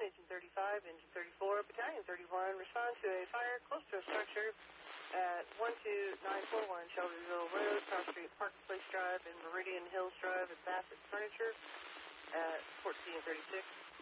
Engine 35, Engine 34, Battalion 31, respond to a fire close to a structure at 12941 Shelbyville Road, Cross Street, Park Place Drive, and Meridian Hills Drive at Bassett Furniture at 1436.